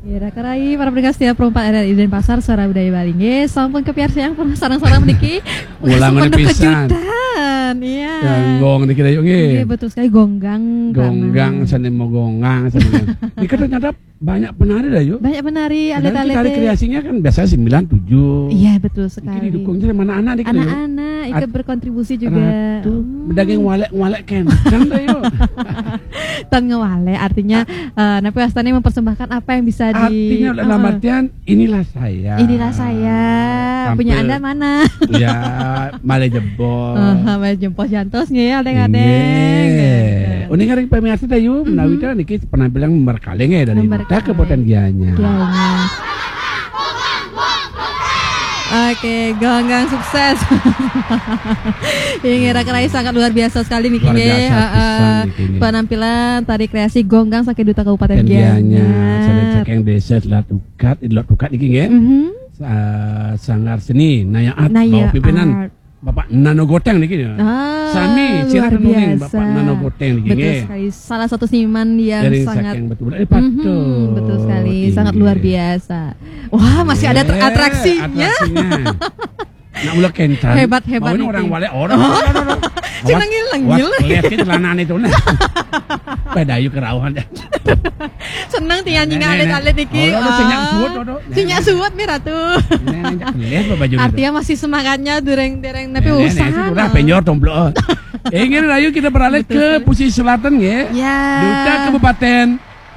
Ya, karai para pendengar setia perempat RRI Denpasar suara budaya Bali nggih. Sampun kepiar siang pun sarang-sarang niki. Ulangan pisan. Iya. Gong niki dayo nggih. Nggih, betul sekali gonggang. Gonggang sane mau gongang sane. Niki ternyata banyak penari dayo. Banyak penari alit-alit. Tari kreasinya kan biasa 97. Iya, betul sekali. Niki didukung sama anak-anak niki. Anak-anak ikut berkontribusi juga. Daging walek-walek kencang dayo. Tan ngewale artinya Napi Wastani mempersembahkan apa yang bisa artinya dalam artian inilah saya. Inilah saya. Tampil, punya Anda mana? Ya, Male Jebol. Male Jempol Jantos nggih adeng-adeng. Ini kan pemirsa dayu menawi niki penampilan berkali nggih dari kita ke potensianya. Oke, gonggang sukses. Ini Rakerai sangat luar biasa sekali nih penampilan tari kreasi gonggang saking Duta Kabupaten Gianyar. Saking desa Selat Tukat iki nggih. Sanggar seni Nayaat bawa pimpinan Bapak Nano Goteng niki. Sami sirah nuning Bapak Nano Goteng niki nggih. Betul sekali. Salah satu seniman yang dari sangat betul sekali, sangat luar biasa. Wah, masih ada atraksinya. Nak ulah kencan. Hebat ini orang wale orang. Cing nangil. Lihat kita lanaan itu nah. Pedayu kerauhan. Senang tianjing alit-alit iki. Sinyak suwet mi ratu. Artinya masih semangatnya dereng tapi usaha. Udah penyor tomblo. Ingin rayu kita beralih ke posisi selatan nggih. Duta Kabupaten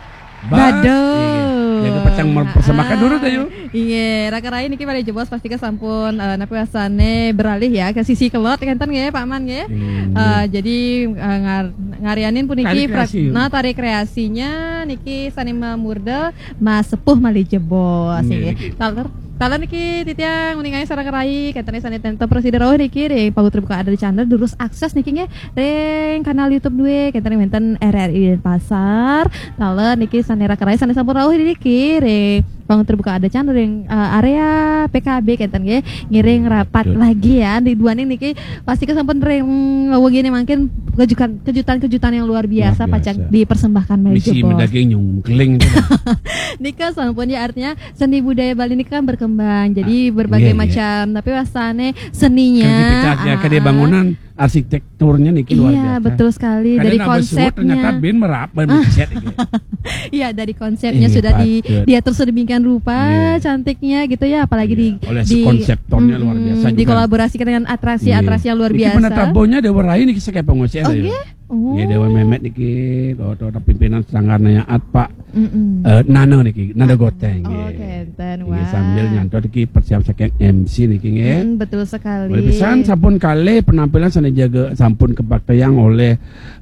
Badung. Jadi pacang mempersembahkan dulu dayu. Iya, Rakerai niki pada jebos pasti sampun Napi Wastani beralih ya ke sisi kelot kenten nggih Pak Man nggih. Jadi ngarianin puniki tari kreasinya niki Sanima Murda Mas Sepuh Mali Jebos nggih. Talan niki titiang meningai sareng Rakerai kenten sane tento presiden rawuh niki ring pagut terbuka ada di channel durus akses niki nggih ring kanal YouTube duwe kenten menten RRI Denpasar. Talan niki sane Rakerai sane sampun rawuh niki ring bangun terbuka ada channel ring area PKB kenten nggih ngiring rapat lagi ya di dua niki pasti kesampun ring wegene mungkin kejutan yang luar biasa pacang dipersembahkan Mali Jebos. Misi daging nyungkling. Nika sampun ya artinya seni budaya Bali ini kan berkembang. Jadi berbagai macam tapi Wastani seninya kade bangunan arsitekturnya niki luar biasa. Iya, betul sekali. Dari konsepnya ternyata bin merap bermiset iki. Iya, dari konsepnya sudah diatur sedemikian rupa cantiknya gitu ya, apalagi oleh konseptornya luar biasa juga. Dikolaborasikan dengan atraksi-atrasi yang luar biasa. Iki penetabonya Dewa Rai niki sakit pengusir ya. Ya Dewa Memet niki pimpinan Sanggar Nayaat Pak Nano niki, Nano Goteng nggih. Kenten wah. Sambil nyantot iki persiap saking MC niki nggih. Betul sekali. Pisan sampun kali penampilan sana jaga sampun kepaktayang oleh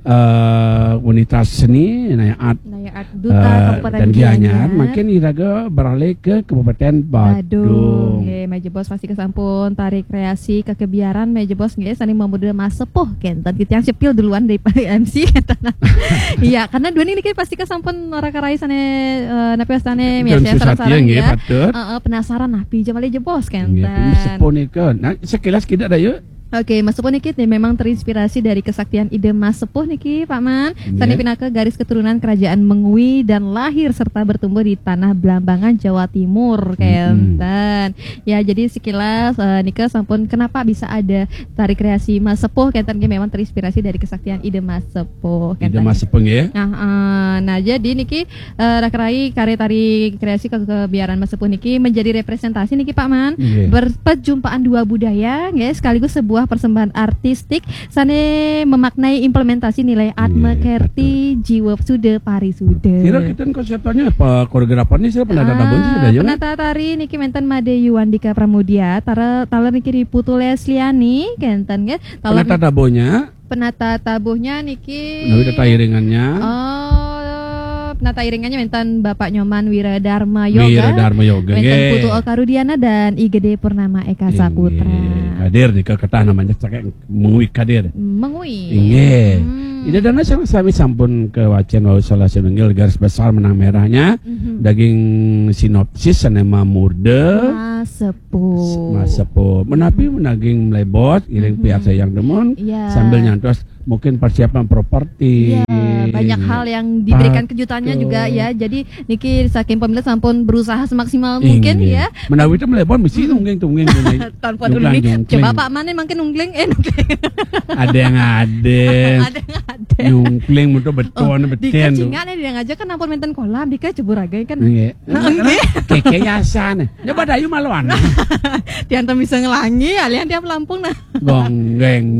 unitas seni Nayaat Duta Kabupaten Gianyar. Makin iraga beralih ke Kabupaten Badung. Nggih, Meja Bos pasti kesampun tari kreasi kekebiaran Meja Bos nggih sani Mamuda Mas Sepuh kenten kita yang sepil duluan dari MC kenten. Iya, karena dua ini pasti kesampun Rakerai sane Napi Wastani biasa sareng-sareng ya. Penasaran nah pinjam Meja Bos kenten. Sepuh nika. Nah, sekilas kita ada yuk. Oke, Mas Sepuh niki memang terinspirasi dari kesaktian ide Mas Sepuh niki Pak Man. Sani pinaka garis keturunan kerajaan Mengwi dan lahir serta bertumbuh di tanah Blambangan Jawa Timur kenten. Ya, jadi sekilas nika sampun kenapa bisa ada tari kreasi Mas Sepuh kenten memang terinspirasi dari kesaktian ide Mas Sepuh kenten. Ide Mas Sepuh ya. Nah, jadi niki Rakerai karya tari kreasi kebiaran Mas Sepuh niki menjadi representasi niki Pak Man. Perjumpaan dua budaya nggih sekaligus sebuah persembahan artistik sane memaknai implementasi nilai Atma Kerti jiwa sude pari sude. Kira kita konsepnya apa koreografernya sih penata tabon sih ada ya. Penata tari niki menten Made Yuandika Pramudia tala niki Putu Lesliani kenten nggih. Penata tabuhnya niki Nawi tata iringannya. Penata iringannya menten Bapak Nyoman Wiradharma Yoga. Menten Putu Okarudiana dan IGD Purnama Eka Saputra. Kadir nih kata namanya sakit Mengwi Kadir. Mengwi. Iya. Ida dana sami sampun ke wacan salah senengil garis besar menang merahnya. Daging sinopsis sanema Murda. Mas Sepuh. Menapi menaging melebot iring pihak sayang demon sambil nyantos mungkin persiapan properti. Banyak hal yang diberikan kejutannya juga ya. Jadi niki saking pemilik sampun berusaha semaksimal mungkin ya. Menawi itu melepon mesti nungging tanpa dulu nih. Coba Pak Mane makin nunggling ada yang nyungkling untuk beton beten tuh. Dika dia ngajak kan ampun menten kolam dika cebur aja kan. Keke yasan. Nyoba dayu maluan. Tiantam bisa ngelangi alian tiap Lampung nah. Gonggeng.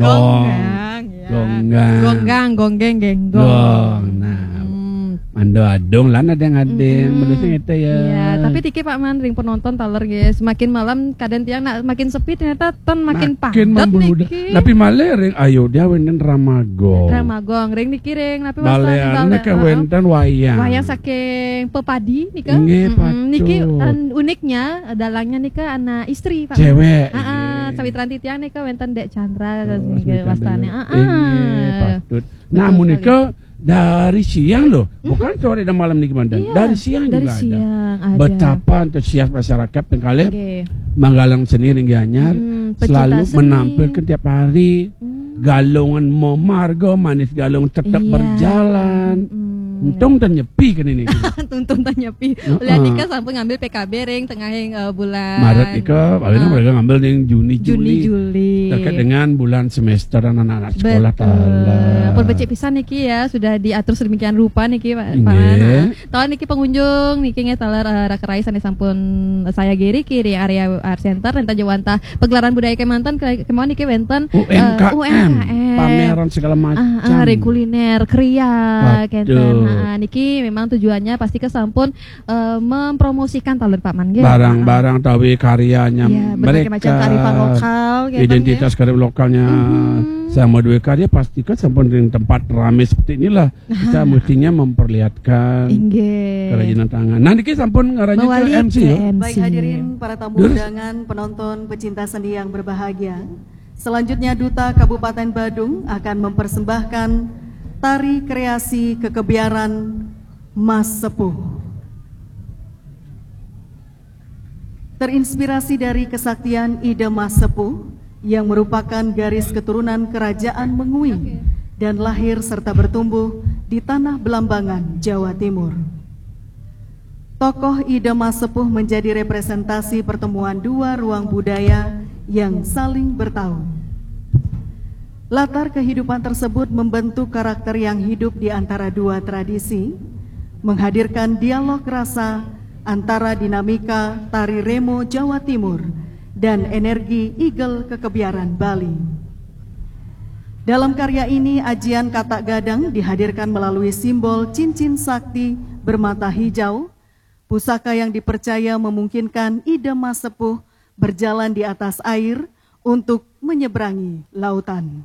Nah, Mando adong lah ada ngadeng menurut itu ya. Iya, tapi tiki Pak Man ring penonton taler guys. Semakin malam kadang tiang makin sepi ternyata ton makin padat niki. Tapi malah ring ayo dia wenten Ramagong. Ring niki ring tapi balean ke wenten wayang. Wayang saking pepadi nika. Niki uniknya dalangnya nika anak istri Pak. Cewek. Sawitran titiang nika wenten Dek Chandra wastane. Patut. Namun nika dari siang loh, bukan sore dan malam nih gimana? Dari siang juga ada. Betapa antusias masyarakat Pengkalep menggalang seni ring anyar selalu menampilkan tiap hari galongan memargo manis galong tetap berjalan. Untung dan nyepi kan ini. Untung dan nyepi. Ulah Nika sampai ngambil PKB ring tengah bulan Maret Nika, paling mereka ngambil yang Juni. Terkait dengan bulan semester dan anak-anak sekolah tala. Pun becek pisan niki ya sudah diatur sedemikian rupa niki Pak. Tahun niki pengunjung niki ngetaler rakerai sane sampun saya kiri area art center dan Jawanta pegelaran budaya Kemanten kemauan niki wenten UMKM pameran segala macam. Kuliner kriya kenten. Niki memang tujuannya pasti kesampun mempromosikan talent Pak Man. Barang-barang tawi karyanya mereka. Macam kearifan lokal. Identitas kearifan lokalnya sama dua karya pasti kan sampun di tempat ramai seperti inilah kita mestinya memperlihatkan kerajinan tangan. Nah niki sampun ngaranya ke MC ya. Baik hadirin para tamu undangan, penonton, pecinta seni yang berbahagia. Selanjutnya Duta Kabupaten Badung akan mempersembahkan tari kreasi kekebiaran Mas Sepuh. Terinspirasi dari kesaktian ide Mas Sepuh yang merupakan garis keturunan kerajaan Mengui dan lahir serta bertumbuh di tanah Belambangan, Jawa Timur. Tokoh ide Mas Sepuh menjadi representasi pertemuan dua ruang budaya yang saling bertaut. Latar kehidupan tersebut membentuk karakter yang hidup di antara dua tradisi, menghadirkan dialog rasa antara dinamika tari remo Jawa Timur dan energi Igel kekebiaran Bali. Dalam karya ini, ajian katak gadang dihadirkan melalui simbol cincin sakti bermata hijau, pusaka yang dipercaya memungkinkan ide Mas Sepuh berjalan di atas air untuk menyeberangi lautan.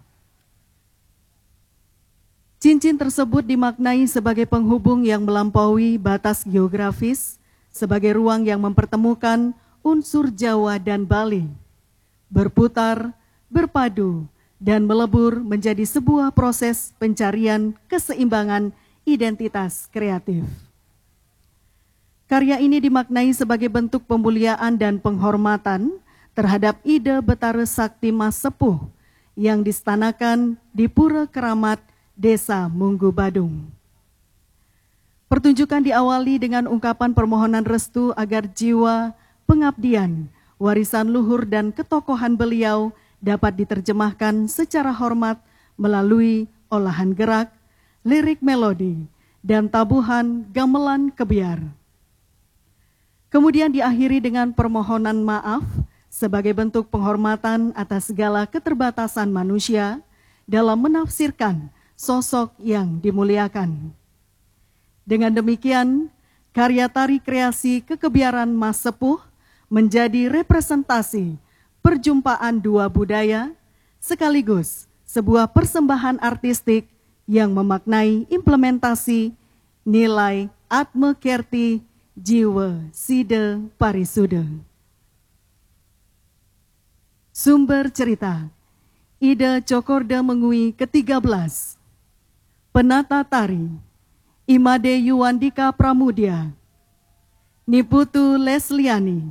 Cincin tersebut dimaknai sebagai penghubung yang melampaui batas geografis, sebagai ruang yang mempertemukan unsur Jawa dan Bali, berputar, berpadu, dan melebur menjadi sebuah proses pencarian keseimbangan identitas kreatif. Karya ini dimaknai sebagai bentuk pemuliaan dan penghormatan terhadap ide Betara Sakti Mas Sepuh yang distanakan di Pura Keramat, Desa Munggu Badung. Pertunjukan diawali dengan ungkapan permohonan restu agar jiwa, pengabdian, warisan luhur dan ketokohan beliau dapat diterjemahkan secara hormat melalui olahan gerak, lirik melodi, dan tabuhan gamelan kebiar. Kemudian diakhiri dengan permohonan maaf sebagai bentuk penghormatan atas segala keterbatasan manusia dalam menafsirkan sosok yang dimuliakan. Dengan demikian, karya tari kreasi kekebiaran Mas Sepuh menjadi representasi perjumpaan dua budaya sekaligus sebuah persembahan artistik yang memaknai implementasi nilai Atma Kerti Jiwa Sida Parisuda. Sumber cerita Ida Cokorda Mengui ke-13, penata tari Imade Yuwandika Pramudia, Niputu Lesliani,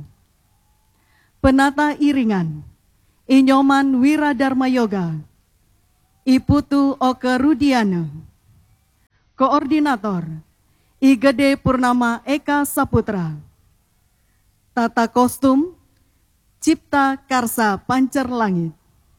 penata iringan Inyoman Wiradharma Yoga, Iputu Oke Rudiana. Koordinator I Gede Purnama Eka Saputra. Tata kostum Cipta Karsa Pancer Langit.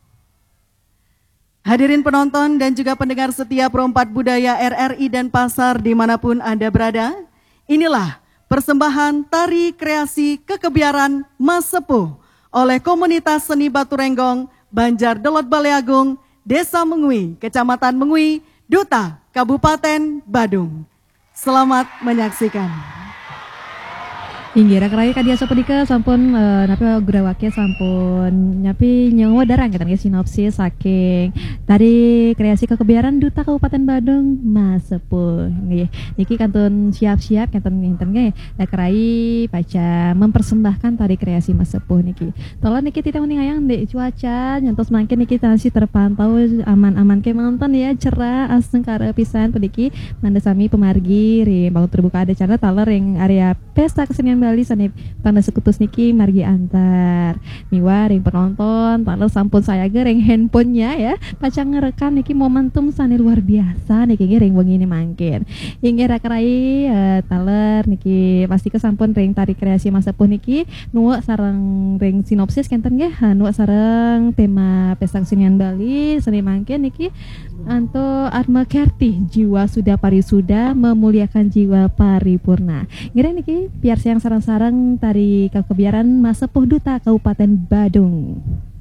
Hadirin penonton dan juga pendengar setia Pro4 Budaya RRI dan Pasar dimanapun Anda berada, inilah persembahan tari kreasi kekebiaran Mas Sepuh oleh komunitas seni Batu Renggong, Banjar Delot Baleagung, Desa Mengui, Kecamatan Mengui, Duta, Kabupaten Badung. Selamat menyaksikan. Inggih rakraya kadia sapunika sampun napi gurawake sampun nyapi nyawa darang kita sinopsis saking tari kreasi kekebiaran Duta Kabupaten Badung Mas Sepuh nggih. Niki kantun siap-siap kantun nginten nggih rakraya paca mempersembahkan tari kreasi Mas Sepuh niki. Tolong niki titah uning ayang ndek cuaca nyantos mangke niki masih terpantau aman-aman ke nonton ya cerah aseng kare pisan pediki manda sami pemargi ri bangun terbuka ada cara taler yang area pesta kesenian Bali sane tanda sekutus niki margi antar miwa ring penonton taler sampun saya gereng handphonenya ya pacang ngerekam niki momentum sane luar biasa niki ring wengi ini mangkin inggih rakerai taler niki pasti kesampun ring tari kreasi Mas Sepuh niki nuwek sareng ring sinopsis kenten nggih nuwek sareng tema pesta kesenian Bali sane mangkin niki anto Atma Kerti jiwa sudah parisuda memuliakan jiwa paripurna ngira niki biar siang sarang-sarang tari kekebiaran Mas Sepuh Duta Kabupaten Badung.